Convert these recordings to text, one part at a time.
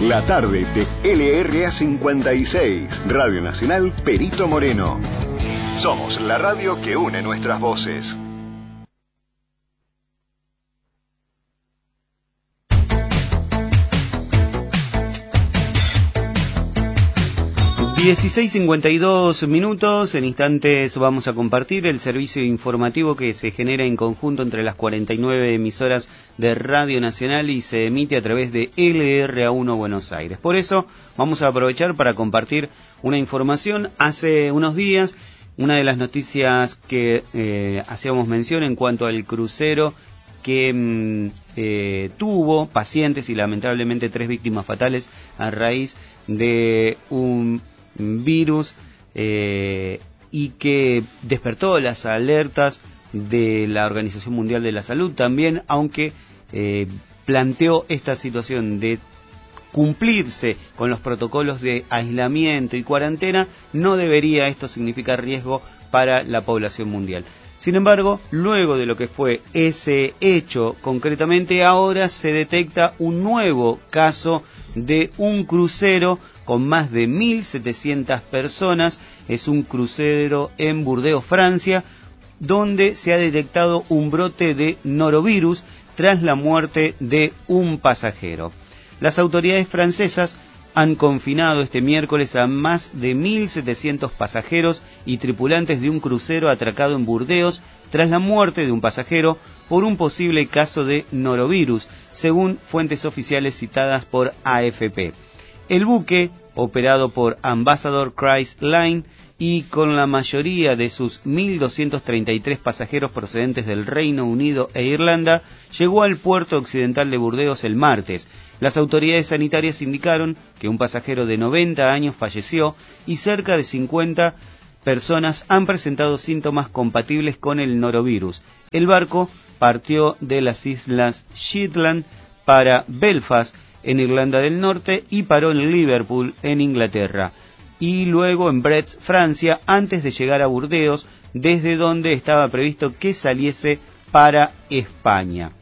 La tarde de LRA 56, Radio Nacional Perito Moreno. Somos la radio que une nuestras voces. (16:52). En instantes vamos a compartir el servicio informativo que se genera en conjunto entre las 49 emisoras de Radio Nacional y se emite a través de LRA1 Buenos Aires. Por eso vamos a aprovechar para compartir una información. Hace unos días, una de las noticias que hacíamos mención en cuanto al crucero que tuvo pacientes y lamentablemente 3 víctimas fatales a raíz de un virus y que despertó las alertas de la Organización Mundial de la Salud también, aunque planteó esta situación de cumplirse con los protocolos de aislamiento y cuarentena, no debería esto significar riesgo para la población mundial. Sin embargo, luego de lo que fue ese hecho concretamente, ahora se detecta un nuevo caso de un crucero con más de 1.700 personas. Es un crucero en Burdeos, Francia, donde se ha detectado un brote de norovirus tras la muerte de un pasajero. Las autoridades francesas han confinado este miércoles a más de 1.700 pasajeros y tripulantes de un crucero atracado en Burdeos tras la muerte de un pasajero por un posible caso de norovirus, según fuentes oficiales citadas por AFP. El buque, operado por Ambassador Cruise Line y con la mayoría de sus 1.233 pasajeros procedentes del Reino Unido e Irlanda, llegó al puerto occidental de Burdeos el martes. Las autoridades sanitarias indicaron que un pasajero de 90 años falleció y cerca de 50 personas han presentado síntomas compatibles con el norovirus. El barco partió de las islas Shetland para Belfast, en Irlanda del Norte, y paró en Liverpool, en Inglaterra, y luego en Brest, Francia, antes de llegar a Burdeos, desde donde estaba previsto que saliese para España.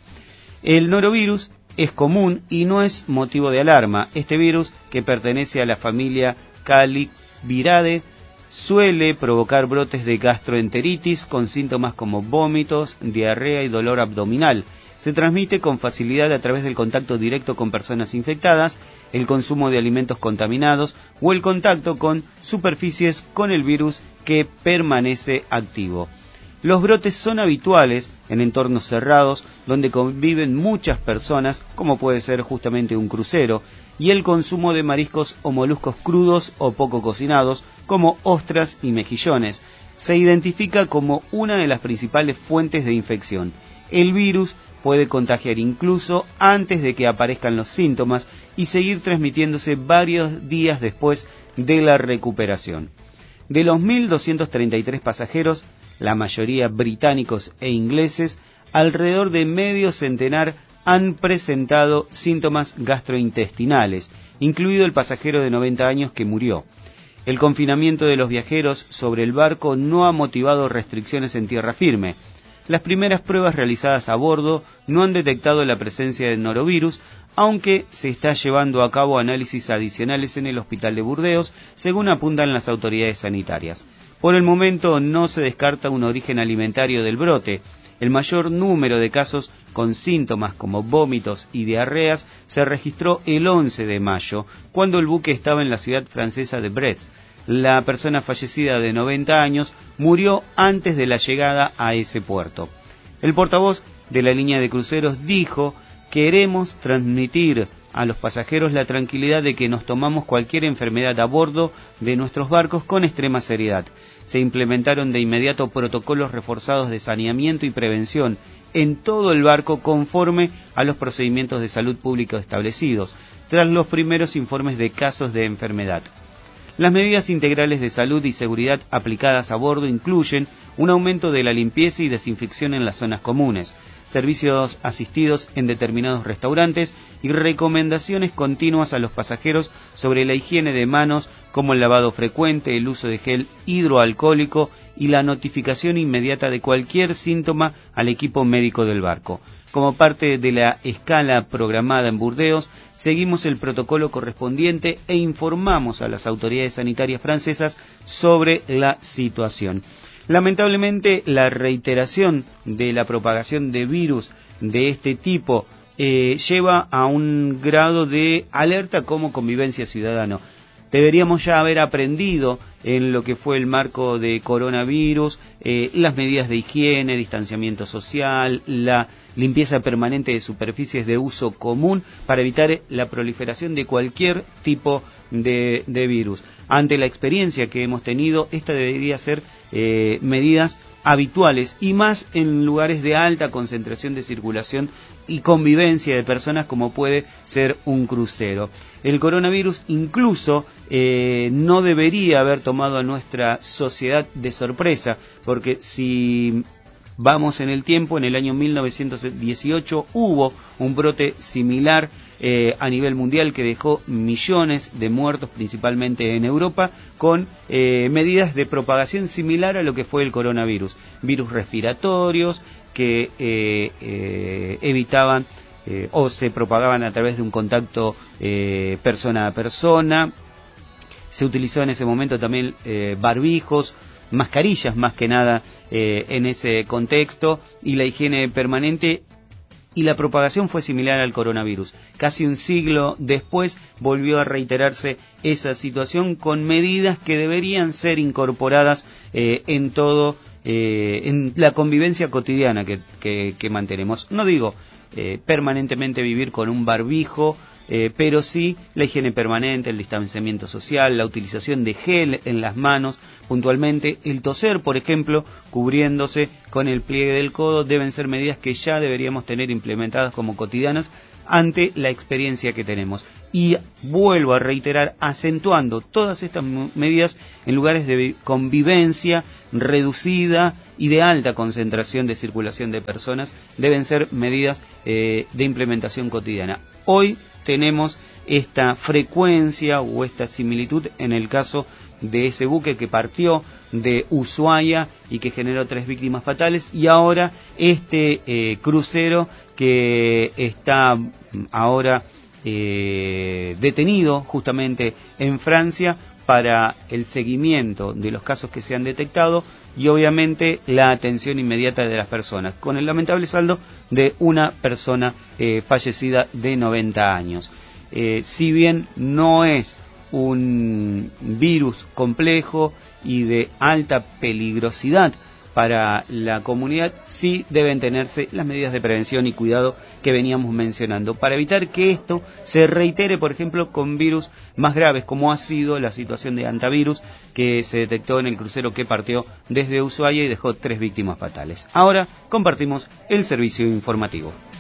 El norovirus es común y no es motivo de alarma. Este virus, que pertenece a la familia Calicviridae, suele provocar brotes de gastroenteritis con síntomas como vómitos, diarrea y dolor abdominal. Se transmite con facilidad a través del contacto directo con personas infectadas, el consumo de alimentos contaminados o el contacto con superficies con el virus que permanece activo. Los brotes son habituales en entornos cerrados donde conviven muchas personas, como puede ser justamente un crucero, y el consumo de mariscos o moluscos crudos o poco cocinados, como ostras y mejillones, se identifica como una de las principales fuentes de infección. El virus puede contagiar incluso antes de que aparezcan los síntomas y seguir transmitiéndose varios días después de la recuperación. De los 1.233 pasajeros, la mayoría británicos e ingleses, alrededor de medio centenar han presentado síntomas gastrointestinales, incluido el pasajero de 90 años que murió. El confinamiento de los viajeros sobre el barco no ha motivado restricciones en tierra firme. Las primeras pruebas realizadas a bordo no han detectado la presencia del norovirus, aunque se está llevando a cabo análisis adicionales en el hospital de Burdeos, según apuntan las autoridades sanitarias. Por el momento no se descarta un origen alimentario del brote. El mayor número de casos con síntomas como vómitos y diarreas se registró el 11 de mayo, cuando el buque estaba en la ciudad francesa de Brest. La persona fallecida de 90 años murió antes de la llegada a ese puerto. El portavoz de la línea de cruceros dijo: queremos transmitir a los pasajeros la tranquilidad de que nos tomamos cualquier enfermedad a bordo de nuestros barcos con extrema seriedad. Se implementaron de inmediato protocolos reforzados de saneamiento y prevención en todo el barco conforme a los procedimientos de salud pública establecidos, tras los primeros informes de casos de enfermedad. Las medidas integrales de salud y seguridad aplicadas a bordo incluyen un aumento de la limpieza y desinfección en las zonas comunes, servicios asistidos en determinados restaurantes y recomendaciones continuas a los pasajeros sobre la higiene de manos, como el lavado frecuente, el uso de gel hidroalcohólico y la notificación inmediata de cualquier síntoma al equipo médico del barco. Como parte de la escala programada en Burdeos, seguimos el protocolo correspondiente e informamos a las autoridades sanitarias francesas sobre la situación. Lamentablemente, la reiteración de la propagación de virus de este tipo lleva a un grado de alerta como convivencia ciudadana. Deberíamos ya haber aprendido en lo que fue el marco de coronavirus, las medidas de higiene, distanciamiento social, la limpieza permanente de superficies de uso común para evitar la proliferación de cualquier tipo de virus. Ante la experiencia que hemos tenido, esta debería ser medidas habituales y más en lugares de alta concentración de circulación y convivencia de personas como puede ser un crucero. El coronavirus incluso no debería haber tomado a nuestra sociedad de sorpresa, porque si vamos en el tiempo, en el año 1918 hubo un brote similar a nivel mundial que dejó millones de muertos, principalmente en Europa, con medidas de propagación similar a lo que fue el coronavirus. Virus respiratorios que evitaban o se propagaban a través de un contacto persona a persona. Se utilizó en ese momento también barbijos, mascarillas más que nada en ese contexto, y la higiene permanente, y la propagación fue similar al coronavirus. Casi un siglo después volvió a reiterarse esa situación con medidas que deberían ser incorporadas en todo, en la convivencia cotidiana que mantenemos. No digo permanentemente vivir con un barbijo, pero sí la higiene permanente, el distanciamiento social, la utilización de gel en las manos, puntualmente el toser, por ejemplo, cubriéndose con el pliegue del codo, deben ser medidas que ya deberíamos tener implementadas como cotidianas ante la experiencia que tenemos. Y vuelvo a reiterar, acentuando todas estas medidas en lugares de convivencia reducida y de alta concentración de circulación de personas, deben ser medidas de implementación cotidiana. Hoy tenemos esta frecuencia o esta similitud en el caso de ese buque que partió de Ushuaia y que generó 3 víctimas fatales, y ahora este crucero que está ahora detenido justamente en Francia para el seguimiento de los casos que se han detectado y obviamente la atención inmediata de las personas, con el lamentable saldo de una persona fallecida de 90 años. Si bien no es un virus complejo y de alta peligrosidad para la comunidad, sí deben tenerse las medidas de prevención y cuidado que veníamos mencionando para evitar que esto se reitere, por ejemplo, con virus más graves, como ha sido la situación de hantavirus que se detectó en el crucero que partió desde Ushuaia y dejó 3 víctimas fatales. Ahora compartimos el servicio informativo.